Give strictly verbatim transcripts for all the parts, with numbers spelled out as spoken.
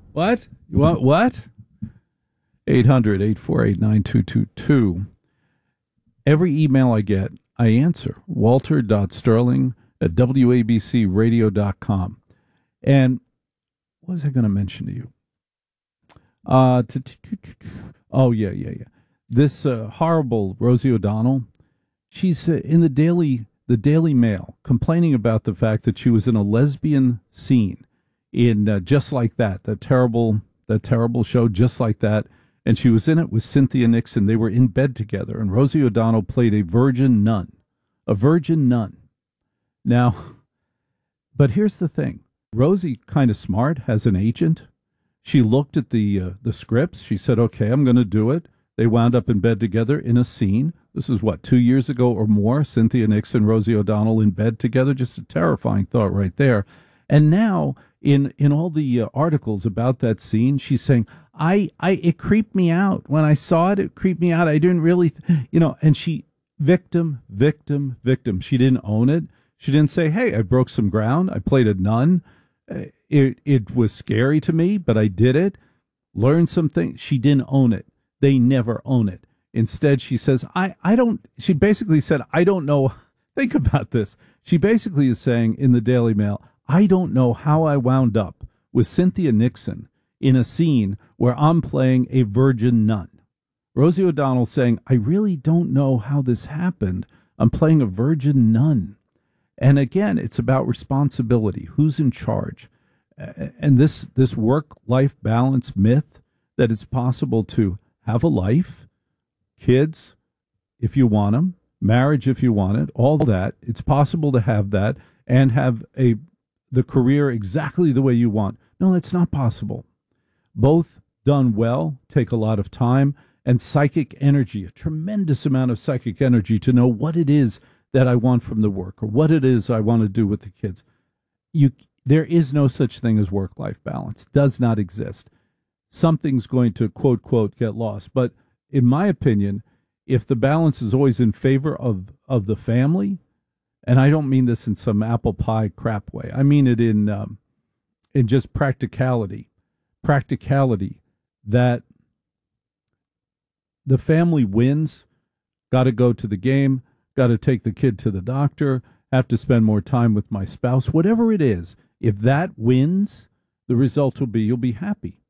What? You want what? eight hundred, eight four eight, nine two two two. Every email I get, I answer. Walter.sterling at W A B C radio dot com. And what was I going to mention to you? Uh, oh, yeah, yeah, yeah. This uh, horrible Rosie O'Donnell, she's uh, in the Daily, the Daily Mail complaining about the fact that she was in a lesbian scene in uh, Just Like That, that terrible, that terrible show, Just Like That. And she was in it with Cynthia Nixon. They were in bed together, and Rosie O'Donnell played a virgin nun, a virgin nun. Now, but here's the thing. Rosie, kind of smart, has an agent. She looked at the uh, the scripts. She said, okay, I'm going to do it. They wound up in bed together in a scene. This is, what, two years ago or more? Cynthia Nixon, Rosie O'Donnell in bed together. Just a terrifying thought right there. And now, in in all the uh, articles about that scene, she's saying, I, I, it creeped me out. When I saw it, it creeped me out. I didn't really, th-, you know, and she, victim, victim, victim. She didn't own it. She didn't say, hey, I broke some ground. I played a nun. It, it was scary to me, but I did it. Learned some things. She didn't own it. They never own it. Instead, she says, I, I don't, she basically said, I don't know. Think about this. She basically is saying in the Daily Mail, I don't know how I wound up with Cynthia Nixon in a scene where I'm playing a virgin nun. Rosie O'Donnell saying, I really don't know how this happened. I'm playing a virgin nun. And again, it's about responsibility. Who's in charge? And this, this work-life balance myth that it's possible to have a life, kids, if you want them, marriage if you want it, all that. It's possible to have that and have a the career exactly the way you want. No, that's not possible. Both done well take a lot of time and psychic energy, a tremendous amount of psychic energy to know what it is that I want from the work or what it is I want to do with the kids. You, there is no such thing as work-life balance. Does not exist. Something's going to, quote, quote, get lost. But in my opinion, if the balance is always in favor of, of the family, and I don't mean this in some apple pie crap way. I mean it in um, in just practicality. Practicality that the family wins, got to go to the game, got to take the kid to the doctor, have to spend more time with my spouse, whatever it is. If that wins, the result will be you'll be happy.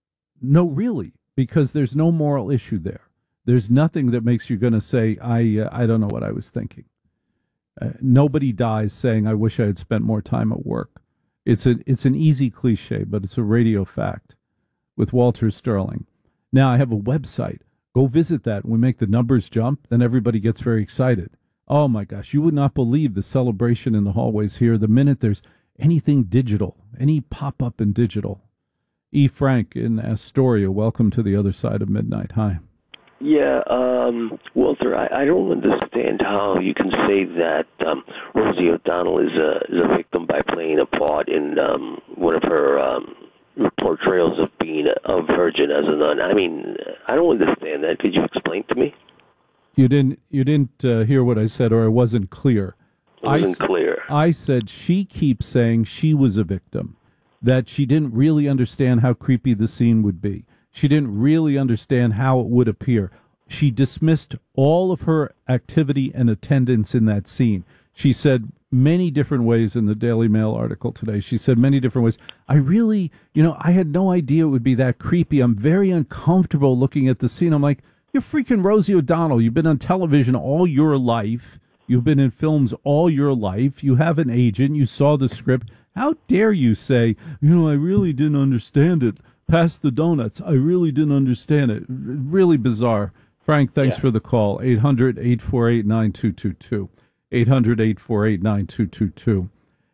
No, really, because there's no moral issue there. There's nothing that makes you going to say, I uh, I don't know what I was thinking. Uh, nobody dies saying, I wish I had spent more time at work. It's a, it's an easy cliche, but it's a radio fact with Walter Sterling. Now, I have a website. Go visit that. When we make the numbers jump, then everybody gets very excited. Oh, my gosh, you would not believe the celebration in the hallways here the minute there's anything digital, any pop-up in digital. E. Frank in Astoria, welcome to the other side of midnight. Hi. Yeah, um, Walter, I, I don't understand how you can say that um, Rosie O'Donnell is a, is a victim by playing a part in um, one of her um, portrayals of being a, a virgin as a nun. I mean, I don't understand that. Could you explain to me? You didn't. You didn't uh, hear what I said, or I wasn't clear. It wasn't I, clear. I said she keeps saying she was a victim, that she didn't really understand how creepy the scene would be. She didn't really understand how it would appear. She dismissed all of her activity and attendance in that scene. She said many different ways in the Daily Mail article today. She said many different ways. I really, you know, I had no idea it would be that creepy. I'm very uncomfortable looking at the scene. I'm like, you're freaking Rosie O'Donnell. You've been on television all your life. You've been in films all your life. You have an agent. You saw the script. How dare you say, you know, I really didn't understand it. Pass the donuts. I really didn't understand it. Really bizarre. Frank, thanks yeah. for the call. eight hundred, eight four eight, nine two two two. eight hundred, eight four eight, nine two two two.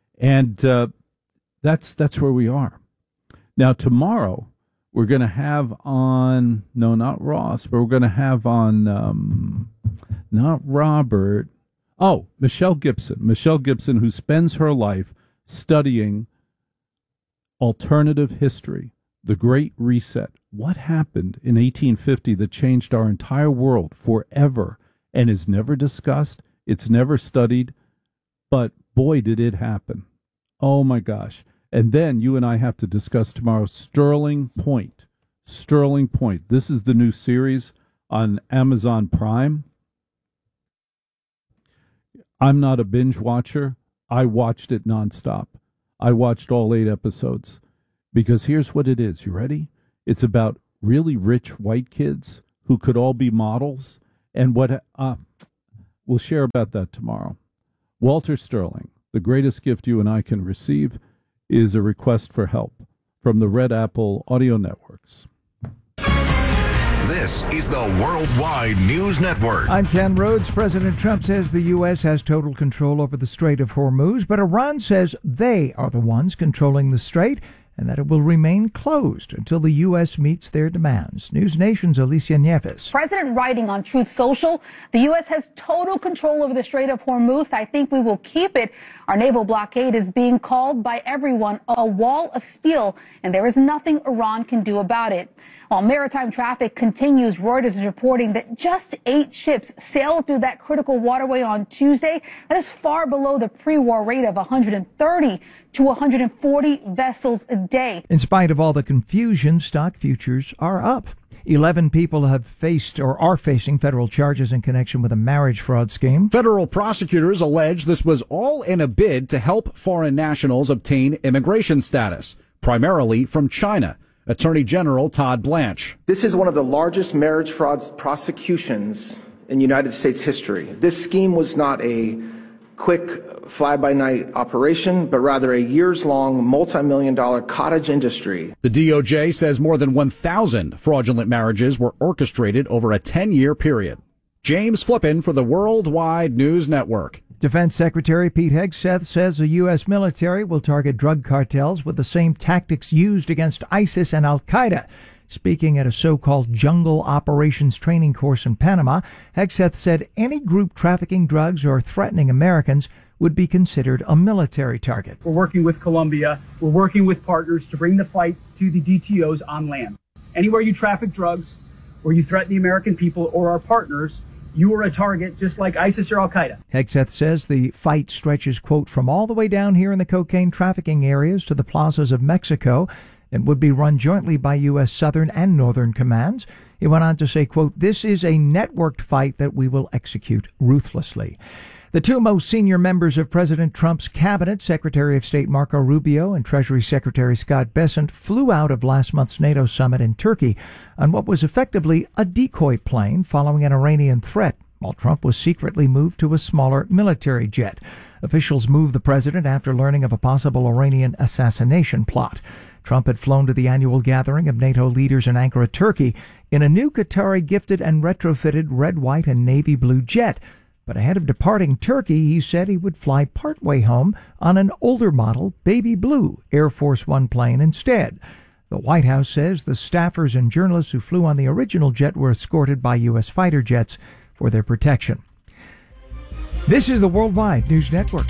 And uh, that's that's where we are. Now, tomorrow, we're going to have on, no, not Ross, but we're going to have on, um, not Robert, oh, Michelle Gibson. Michelle Gibson, who spends her life studying alternative history. The Great Reset. What happened in eighteen fifty that changed our entire world forever and is never discussed? It's never studied, but boy, did it happen. Oh, my gosh. And then you and I have to discuss tomorrow Sterling Point. Sterling Point. This is the new series on Amazon Prime. I'm not a binge watcher. I watched it nonstop. I watched all eight episodes. Because here's what it is. You ready? It's about really rich white kids who could all be models. And what uh, we'll share about that tomorrow. Walter Sterling, the greatest gift you and I can receive is a request for help from the Red Apple Audio Networks. This is the Worldwide News Network. I'm Ken Rhodes. President Trump says the U S has total control over the Strait of Hormuz, but Iran says they are the ones controlling the strait and that it will remain closed until the U S meets their demands. News Nation's Alicia Nieves. President writing on Truth Social, the U S has total control over the Strait of Hormuz. I think we will keep it. Our naval blockade is being called by everyone a wall of steel, and there is nothing Iran can do about it. While maritime traffic continues, Reuters is reporting that just eight ships sailed through that critical waterway on Tuesday. That is far below the pre-war rate of one hundred thirty to one hundred forty vessels a day. In spite of all the confusion, stock futures are up. Eleven people have faced or are facing federal charges in connection with a marriage fraud scheme. Federal prosecutors allege this was all in a bid to help foreign nationals obtain immigration status, primarily from China. Attorney General Todd Blanche. This is one of the largest marriage fraud prosecutions in United States history. This scheme was not a quick fly-by-night operation, but rather a years-long, multi-million dollar cottage industry. The D O J says more than one thousand fraudulent marriages were orchestrated over a ten-year period. James Flippin for the Worldwide News Network. Defense Secretary Pete Hegseth says the U S military will target drug cartels with the same tactics used against ISIS and al-Qaeda. Speaking at a so-called jungle operations training course in Panama, Hegseth said any group trafficking drugs or threatening Americans would be considered a military target. We're working with Colombia. We're working with partners to bring the fight to the D T Os on land. Anywhere you traffic drugs or you threaten the American people or our partners, you are a target just like ISIS or al-Qaeda. Hegseth says the fight stretches, quote, from all the way down here in the cocaine trafficking areas to the plazas of Mexico and would be run jointly by U S Southern and Northern commands. He went on to say, quote, this is a networked fight that we will execute ruthlessly. The two most senior members of President Trump's cabinet, Secretary of State Marco Rubio and Treasury Secretary Scott Bessent, flew out of last month's NATO summit in Turkey on what was effectively a decoy plane following an Iranian threat, while Trump was secretly moved to a smaller military jet. Officials moved the president after learning of a possible Iranian assassination plot. Trump had flown to the annual gathering of NATO leaders in Ankara, Turkey, in a new Qatari gifted and retrofitted red, white, and navy blue jet. But ahead of departing Turkey, he said he would fly partway home on an older model, baby blue Air Force One plane instead. The White House says the staffers and journalists who flew on the original jet were escorted by U S fighter jets for their protection. This is the Worldwide News Network.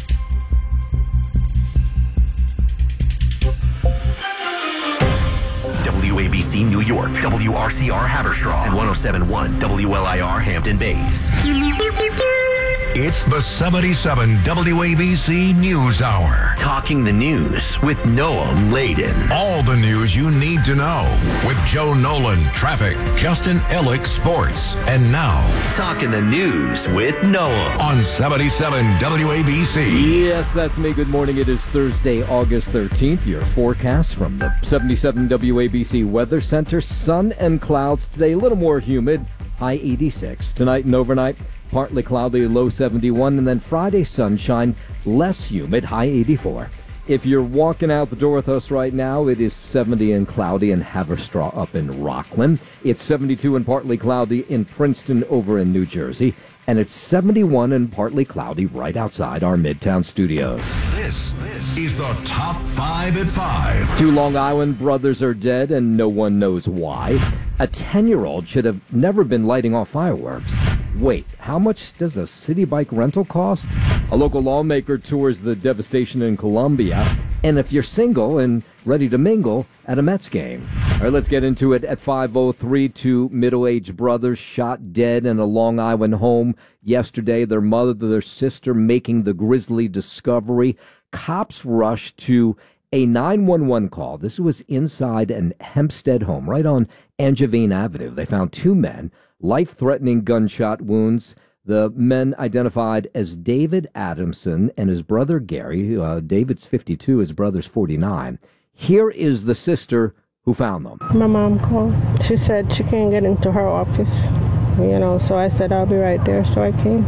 W A B C New York, W R C R Haverstraw, and one oh seven point one W L I R Hampton Bays. It's the seventy-seven W A B C News Hour. Talking the news with Noah Layden. All the news you need to know with Joe Nolan, traffic, Justin Ellick, sports. And now, Talking the News with Noah on seventy-seven W A B C. Yes, that's me. Good morning. It is Thursday, August thirteenth. Your forecast from the seventy-seven W A B C Weather Center. Sun and clouds today, a little more humid, high eighty-six. Tonight and overnight, partly cloudy, low seventy-one, and then Friday sunshine, less humid, high eighty-four. If you're walking out the door with us right now, it is seventy and cloudy in Haverstraw up in Rockland. It's seventy-two and partly cloudy in Princeton over in New Jersey. And it's seventy-one and partly cloudy right outside our Midtown studios. This is the Top five at five. Two Long Island brothers are dead and no one knows why. A ten-year-old should have never been lighting off fireworks. Wait, how much does a city bike rental cost? A local lawmaker tours the devastation in Colombia. And if you're single and ready to mingle at a Mets game. All right, let's get into it. At five oh three, two middle-aged brothers shot dead in a Long Island home yesterday. Their mother, their sister making the grisly discovery. Cops rushed to a nine one one call. This was inside an Hempstead home right on Angevine Avenue. They found two men, life-threatening gunshot wounds. The men identified as David Adamson and his brother Gary. Uh, David's fifty-two, his brother's forty-nine. Here is the sister who found them. My mom called. She said she can't get into her office, you know, so I said I'll be right there, so I came.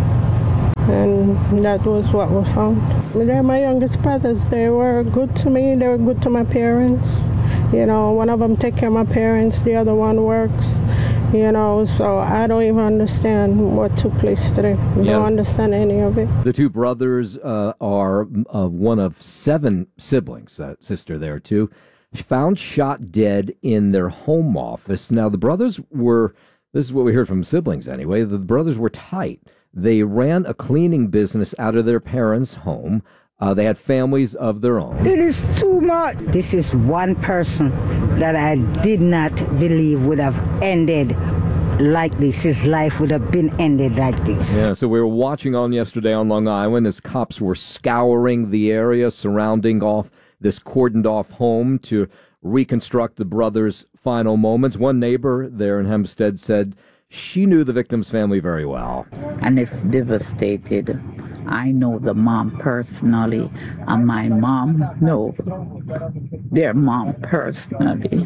And that was what we found. They're my youngest brothers. They were good to me. They were good to my parents. You know, one of them take care of my parents. The other one works. You know, so I don't even understand what took place today. Yeah. Don't understand any of it. The two brothers uh, are uh, one of seven siblings, uh, sister there too, found shot dead in their home office. Now, the brothers were, this is what we heard from siblings anyway, the brothers were tight. They ran a cleaning business out of their parents' home. Uh, they had families of their own. It is too much. This is one person that I did not believe would have ended like this. His life would have been ended like this. Yeah, so we were watching on yesterday on Long Island as cops were scouring the area surrounding off this cordoned off home to reconstruct the brothers' final moments. One neighbor there in Hempstead said she knew the victim's family very well. And it's devastated. I know the mom personally, and my mom know their mom personally.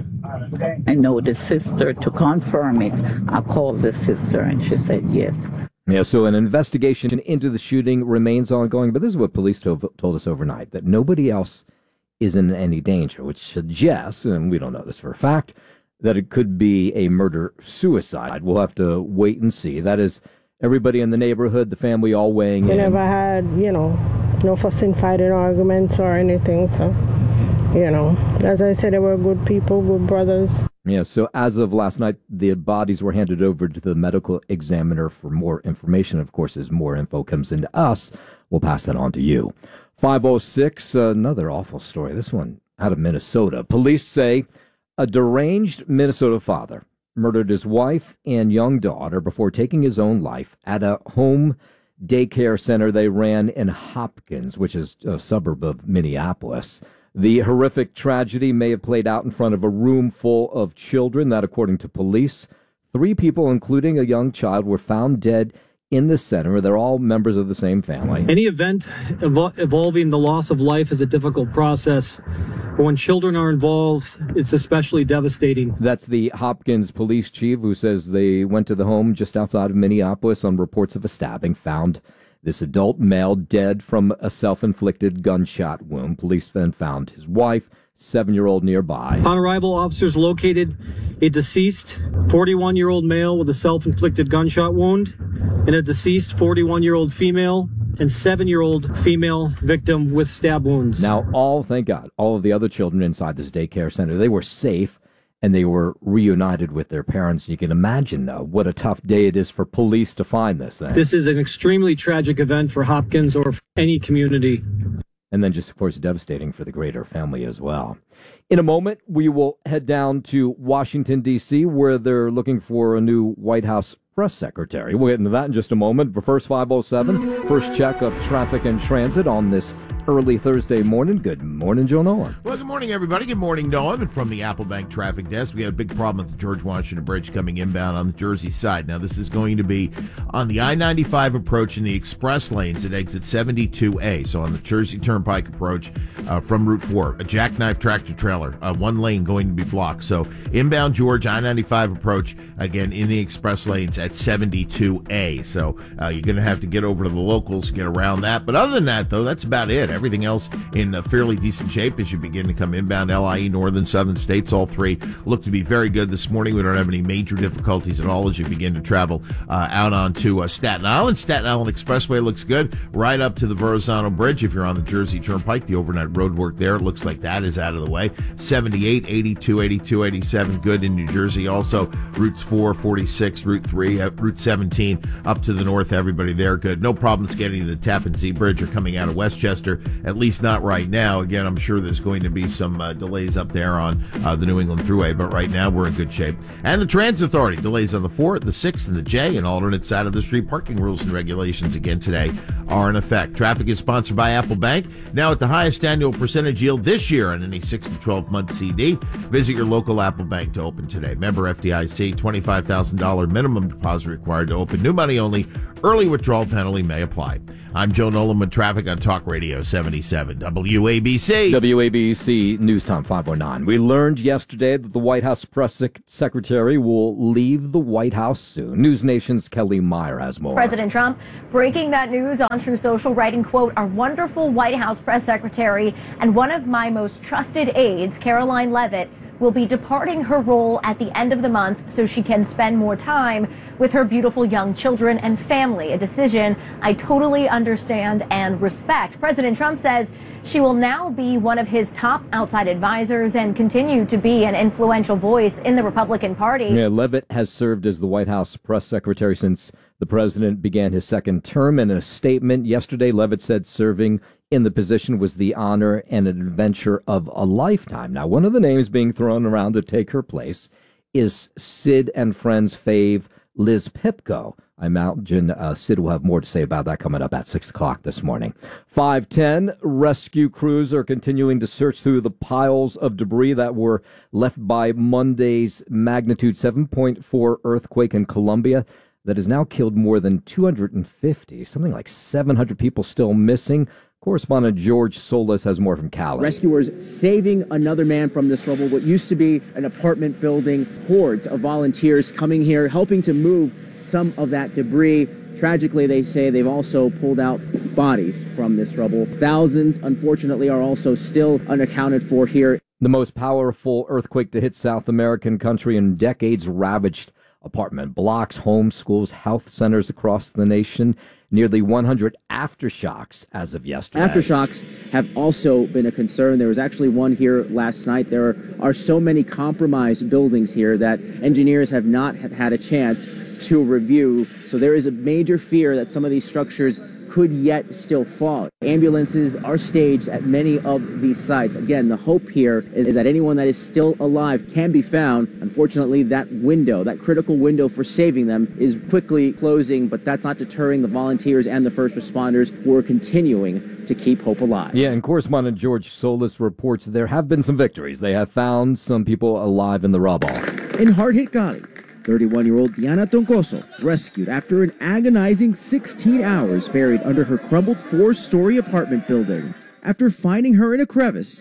I know the sister. To confirm it, I called the sister, and she said yes. Yeah, so an investigation into the shooting remains ongoing, but this is what police to- told us overnight, that nobody else is in any danger, which suggests, and we don't know this for a fact, that it could be a murder-suicide. We'll have to wait and see. That is everybody in the neighborhood, the family all weighing we in. We never had, you know, no fussing, fighting, arguments or anything. So, you know, as I said, they were good people, good brothers. Yeah, so as of last night, the bodies were handed over to the medical examiner for more information. Of course, as more info comes into us, we'll pass that on to you. five oh six, another awful story. This one out of Minnesota. Police say a deranged Minnesota father murdered his wife and young daughter before taking his own life at a home daycare center they ran in Hopkins, which is a suburb of Minneapolis. The horrific tragedy may have played out in front of a room full of children. That, according to police, three people, including a young child, were found dead in the center. They're all members of the same family. Any event evol- involving the loss of life is a difficult process. But when children are involved, it's especially devastating. That's the Hopkins police chief, who says they went to the home just outside of Minneapolis on reports of a stabbing, found this adult male dead from a self-inflicted gunshot wound. Police then found his wife, seven-year-old, nearby. Upon arrival, officers located a deceased forty-one-year-old male with a self-inflicted gunshot wound and a deceased forty-one-year-old female and seven-year-old female victim with stab wounds. Now, all, thank God, all of the other children inside this daycare center, they were safe and they were reunited with their parents. You can imagine, though, what a tough day it is for police to find this thing. This is an extremely tragic event for Hopkins or for any community. And then just, of course, devastating for the greater family as well. In a moment, we will head down to Washington, D C, where they're looking for a new White House press secretary. We'll get into that in just a moment. But first, five oh seven, first check of traffic and transit on this early Thursday morning. Good morning, Joe Nolan. Well, good morning, everybody. Good morning, Nolan. And from the Applebank Traffic Desk, we had a big problem at the George Washington Bridge coming inbound on the Jersey side. Now, this is going to be on the I ninety-five approach in the express lanes at exit seventy-two A. So on the Jersey Turnpike approach uh, from Route four, a jackknife tractor trailer, uh, one lane going to be blocked. So inbound George, I ninety-five approach, again, in the express lanes at seventy-two A. So uh, you're going to have to get over to the locals to get around that. But other than that, though, that's about it. Everything else in uh, fairly decent shape as you begin to come inbound L I E, northern, southern states. All three look to be very good this morning. We don't have any major difficulties at all as you begin to travel uh, out onto uh, Staten Island. Staten Island Expressway looks good right up to the Verrazano Bridge. If you're on the Jersey Turnpike, the overnight road work there, it looks like that is out of the way. seventy-eight, eighty-two, eighty-two, eighty-seven, good in New Jersey. Also, routes four, forty-six, Route three, uh, Route seventeen up to the north. Everybody there, good. No problems getting to the Tappan Zee Bridge or coming out of Westchester. at least not right now. Again, I'm sure there's going to be some uh, delays up there on uh, the New England Thruway, but right now we're in good shape. And the Transit Authority, delays on the four, the six, and the J, and alternate side of the street parking rules and regulations again today are in effect. Traffic is sponsored by Apple Bank, now at the highest annual percentage yield this year on any six to twelve month C D. Visit your local Apple Bank to open today. Member F D I C, twenty-five thousand dollars minimum deposit required to open. New money only. Early withdrawal penalty may apply. I'm Joe Nolan with traffic on Talk Radio seventy-seven W A B C. W A B C News Time five oh nine. We learned yesterday that the White House press sec- secretary will leave the White House soon. News Nation's Kelly Meyer has more. President Trump breaking that news on True Social, writing, quote, "Our wonderful White House press secretary and one of my most trusted aides, Caroline Leavitt, will be departing her role at the end of the month so she can spend more time with her beautiful young children and family, a decision I totally understand and respect." President Trump says she will now be one of his top outside advisors and continue to be an influential voice in the Republican Party. Yeah, Leavitt has served as the White House press secretary since the president began his second term. In a statement yesterday, Leavitt said serving in the position was the honor and an adventure of a lifetime. Now, one of the names being thrown around to take her place is Sid and Friends fave Liz Pipko. I imagine uh, Sid will have more to say about that coming up at six o'clock this morning. five ten, rescue crews are continuing to search through the piles of debris that were left by Monday's magnitude seven point four earthquake in Colombia that has now killed more than two hundred fifty, something like seven hundred people still missing. Correspondent George Solis has more from Cali. Rescuers saving another man from this rubble, what used to be an apartment building. Hordes of volunteers coming here, helping to move some of that debris. Tragically, they say they've also pulled out bodies from this rubble. Thousands, unfortunately, are also still unaccounted for here. The most powerful earthquake to hit South American country in decades ravaged apartment blocks, homes, schools, health centers across the nation. Nearly one hundred aftershocks as of yesterday. Aftershocks have also been a concern. There was actually one here last night. There are so many compromised buildings here that engineers have not have had a chance to review. So there is a major fear that some of these structures could yet still fall. Ambulances are staged at many of these sites. Again, the hope here is, is that anyone that is still alive can be found. Unfortunately, that window, that critical window for saving them is quickly closing, but that's not deterring the volunteers and the first responders who are continuing to keep hope alive. Yeah, and correspondent George Solis reports there have been some victories. They have found some people alive in the rubble. In hard-hit Cali, thirty-one-year-old Diana Toncoso rescued after an agonizing sixteen hours buried under her crumbled four-story apartment building. After finding her in a crevice,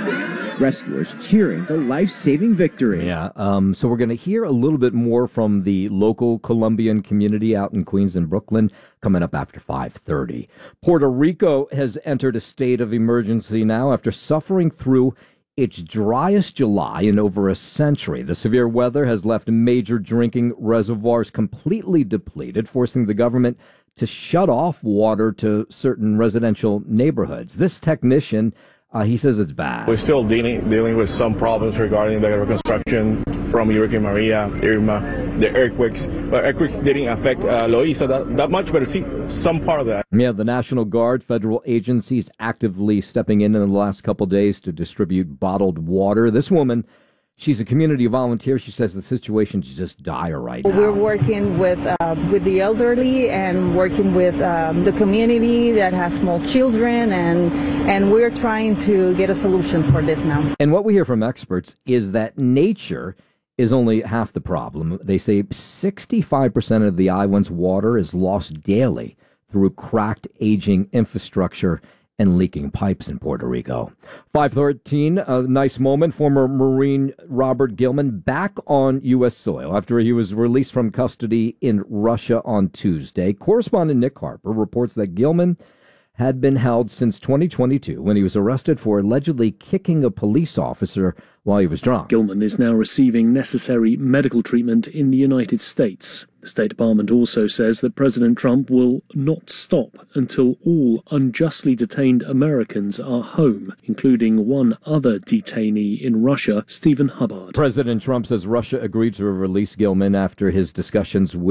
rescuers cheering the life-saving victory. Yeah, um, so we're going to hear a little bit more from the local Colombian community out in Queens and Brooklyn coming up after five thirty. Puerto Rico has entered a state of emergency now after suffering through its driest July in over a century. The severe weather has left major drinking reservoirs completely depleted, forcing the government to shut off water to certain residential neighborhoods. This technician, uh, he says it's bad. We're still dealing dealing with some problems regarding the reconstruction from Hurricane Maria, Irma, the earthquakes. But earthquakes didn't affect uh, Loíza that, that much, but see some part of that. Yeah, the National Guard, federal agencies actively stepping in in the last couple of days to distribute bottled water. This woman, she's a community volunteer. She says the situation's just dire right now. We're working with uh, with the elderly and working with um, the community that has small children, and and we're trying to get a solution for this now. And what we hear from experts is that nature is only half the problem. They say sixty-five percent of the island's water is lost daily through cracked, aging infrastructure and leaking pipes in Puerto Rico. five thirteen, a nice moment. Former Marine Robert Gilman back on U S soil after he was released from custody in Russia on Tuesday. Correspondent Nick Harper reports that Gilman had been held since twenty twenty-two when he was arrested for allegedly kicking a police officer while he was drunk. Gilman is now receiving necessary medical treatment in the United States. The State Department also says that President Trump will not stop until all unjustly detained Americans are home, including one other detainee in Russia, Stephen Hubbard. President Trump says Russia agreed to release Gilman after his discussions with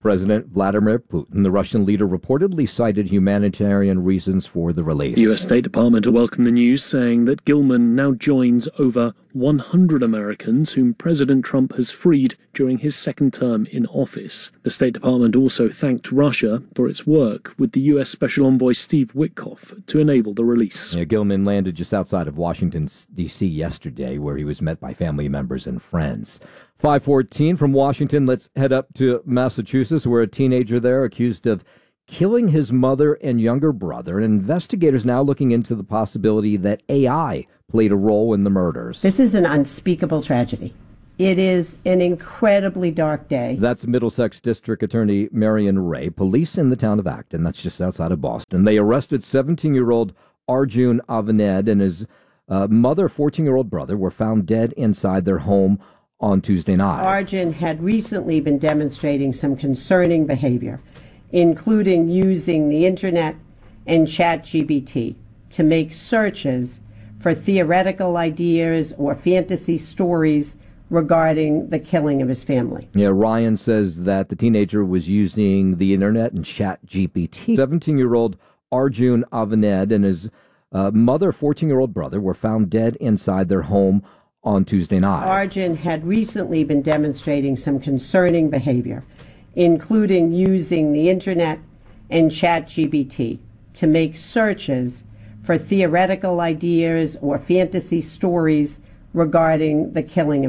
President Vladimir Putin, the Russian leader, reportedly cited humanitarian reasons for the release. The U S State Department welcomed the news, saying that Gilman now joins over one hundred Americans whom President Trump has freed during his second term in office. The State Department also thanked Russia for its work with the U S Special Envoy Steve Witkoff to enable the release. Yeah, Gilman landed just outside of Washington, D C yesterday, where he was met by family members and friends. five fourteen from Washington, let's head up to Massachusetts, where a teenager there accused of killing his mother and younger brother, and investigators now looking into the possibility that A I played a role in the murders. This is an unspeakable tragedy. It is an incredibly dark day. That's Middlesex District Attorney Marion Ray. Police in the town of Acton, that's just outside of Boston, they arrested seventeen-year-old Arjun Avaned and his uh, mother, fourteen-year-old brother, were found dead inside their home on Tuesday night. Arjun had recently been demonstrating some concerning behavior, including using the internet and ChatGPT to make searches for theoretical ideas or fantasy stories regarding the killing of his family. Yeah, Ryan says that the teenager was using the internet and ChatGPT. seventeen-year-old Arjun Avaned and his uh, mother, fourteen-year-old brother, were found dead inside their home on Tuesday night. Arjun had recently been demonstrating some concerning behavior, including using the internet and ChatGPT to make searches for theoretical ideas or fantasy stories regarding the killing of